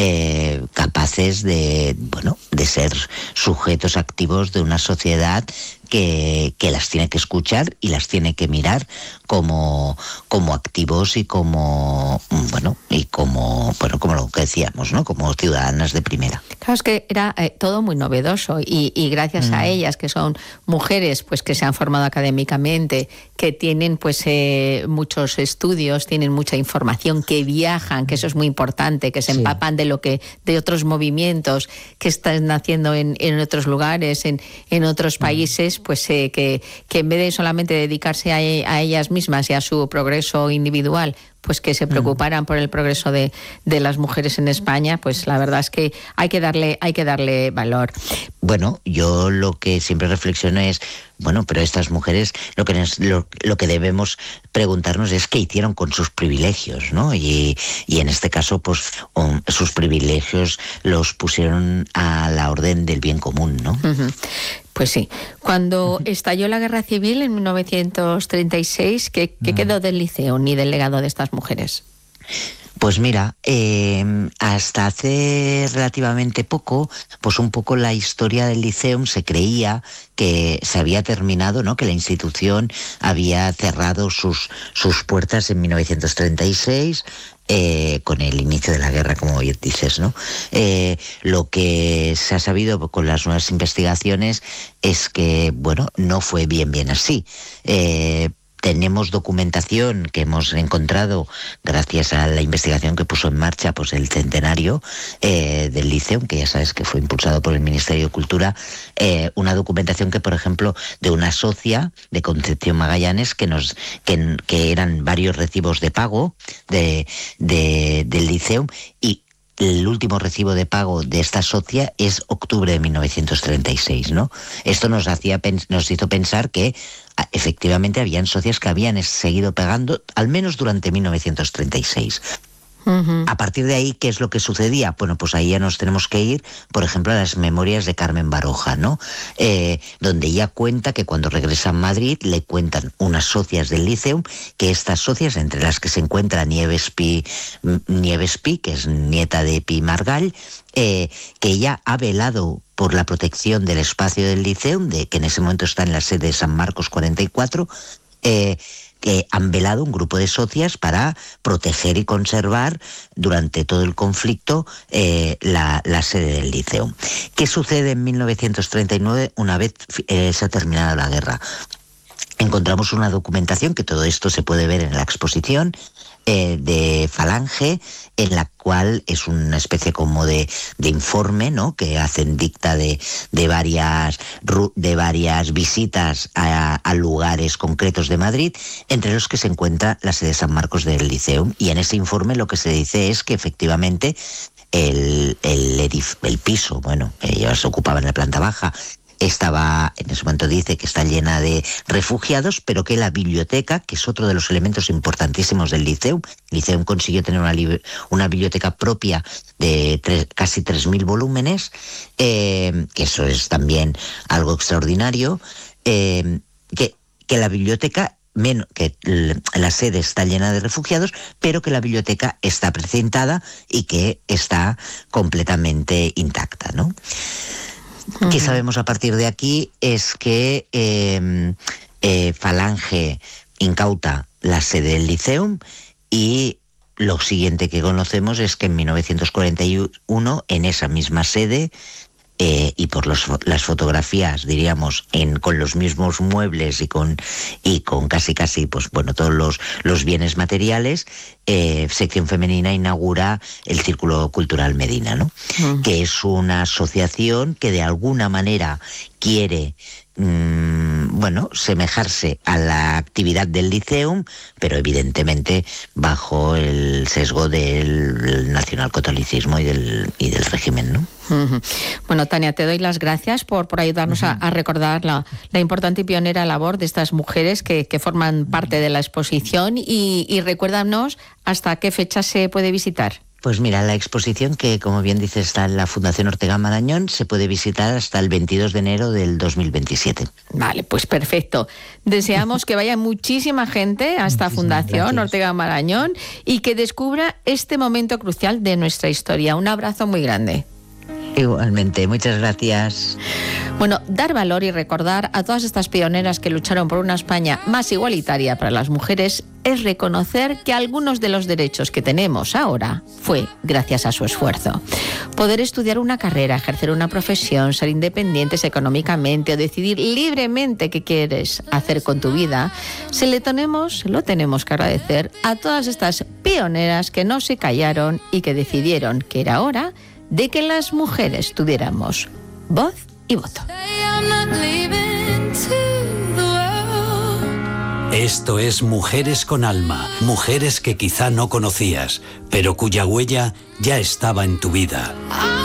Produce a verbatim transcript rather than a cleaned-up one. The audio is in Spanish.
eh, capaces de, bueno, de ser sujetos activos de una sociedad que, que las tiene que escuchar y las tiene que mirar como, como activos y como, bueno, y como, bueno, como lo que decíamos, ¿no? Como ciudadanas de primera. Claro, es que era eh, todo muy novedoso y, y gracias mm. a ellas, que son mujeres pues que se han formado académicamente, que tienen pues eh, muchos estudios, tienen mucha información, que viajan, que eso es muy importante, que se sí. empapan de lo que, de otros movimientos que están haciendo en, en otros lugares, en, en otros países, pues eh, que, que en vez de solamente dedicarse a, a ellas mismas y a su progreso individual, pues que se preocuparan por el progreso de, de las mujeres en España, pues la verdad es que hay que darle, hay que darle valor. Bueno, yo lo que siempre reflexiono es, bueno, pero estas mujeres, lo que nos, lo, lo que debemos preguntarnos es qué hicieron con sus privilegios, ¿no? Y, y en este caso, pues um, sus privilegios los pusieron a la orden del bien común, ¿no? Uh-huh. Pues sí. Cuando uh-huh. estalló la Guerra Civil en mil novecientos treinta y seis, ¿qué, qué uh-huh. quedó del liceo ni del legado de estas mujeres? Pues mira, eh, hasta hace relativamente poco, pues un poco la historia del Liceum se creía que se había terminado, ¿no? Que la institución había cerrado sus, sus puertas en mil novecientos treinta y seis, eh, con el inicio de la guerra, como bien dices, ¿no? Eh, lo que se ha sabido con las nuevas investigaciones es que, bueno, no fue bien, bien así. Eh, Tenemos documentación que hemos encontrado gracias a la investigación que puso en marcha pues el centenario eh, del Liceum, que ya sabes que fue impulsado por el Ministerio de Cultura, eh, una documentación que, por ejemplo, de una socia de Concepción Magallanes, que nos que, que eran varios recibos de pago de, de, del Liceum, y el último recibo de pago de esta socia es octubre de mil novecientos treinta y seis, ¿no? Esto nos hacía nos hizo pensar que efectivamente habían socias que habían seguido pagando al menos durante mil novecientos treinta y seis. Uh-huh. A partir de ahí, ¿qué es lo que sucedía? Bueno, pues ahí ya nos tenemos que ir, por ejemplo, a las memorias de Carmen Baroja, ¿no? Eh, donde ella cuenta que cuando regresa a Madrid le cuentan unas socias del Liceum, que estas socias, entre las que se encuentra Nieves Pi, Nieves Pi, que es nieta de Pi Margall, eh, que ella ha velado por la protección del espacio del Liceum, de, que en ese momento está en la sede de San Marcos cuarenta y cuatro, eh, que han velado un grupo de socias para proteger y conservar durante todo el conflicto eh, la, la sede del Liceum. ¿Qué sucede en mil novecientos treinta y nueve una vez eh, se ha terminado la guerra? Encontramos una documentación, que todo esto se puede ver en la exposición, eh, de Falange, en la cual es una especie como de, de informe, ¿no? Que hacen dicta de, de varias de varias visitas a, a lugares concretos de Madrid, entre los que se encuentra la sede de San Marcos del Liceum. Y en ese informe lo que se dice es que efectivamente el, el, edif- el piso, bueno, ellos ocupaban la planta baja, estaba, en ese momento dice que está llena de refugiados, pero que la biblioteca, que es otro de los elementos importantísimos del Liceum, el Liceum consiguió tener una, li- una biblioteca propia de tres, casi tres mil volúmenes, eh, que eso es también algo extraordinario, eh, que, que la biblioteca, menos, que la sede está llena de refugiados, pero que la biblioteca está precintada y que está completamente intacta, ¿no? Uh-huh. ¿Qué sabemos a partir de aquí? Es que eh, eh, Falange incauta la sede del Liceum, y lo siguiente que conocemos es que en mil novecientos cuarenta y uno, en esa misma sede, eh, y por los, las fotografías, diríamos, en, con los mismos muebles y con, y con casi casi, pues bueno, todos los, los bienes materiales, eh, Sección Femenina inaugura el Círculo Cultural Medina, ¿no? Uh-huh. Que es una asociación que de alguna manera quiere mmm, bueno, semejarse a la actividad del Liceum, pero evidentemente bajo el sesgo del nacionalcatolicismo y del, y del régimen, ¿no? Uh-huh. Bueno, Tania, te doy las gracias por, por ayudarnos uh-huh. a, a recordar la, la importante y pionera labor de estas mujeres que, que forman parte de la exposición, y, y recuérdanos hasta qué fecha se puede visitar. Pues mira, la exposición que, como bien dice, está en la Fundación Ortega Marañón, se puede visitar hasta el veintidós de enero del dos mil veintisiete. Vale, pues perfecto. Deseamos que vaya muchísima gente a esta Fundación gracias. Ortega Marañón y que descubra este momento crucial de nuestra historia. Un abrazo muy grande. Igualmente, muchas gracias. Bueno, dar valor y recordar a todas estas pioneras que lucharon por una España más igualitaria para las mujeres es reconocer que algunos de los derechos que tenemos ahora fue gracias a su esfuerzo. Poder estudiar una carrera, ejercer una profesión, ser independientes económicamente o decidir libremente qué quieres hacer con tu vida, se le tenemos, lo tenemos que agradecer a todas estas pioneras que no se callaron y que decidieron que era hora de que las mujeres tuviéramos voz y voto. Esto es Mujeres con Alma, mujeres que quizá no conocías, pero cuya huella ya estaba en tu vida.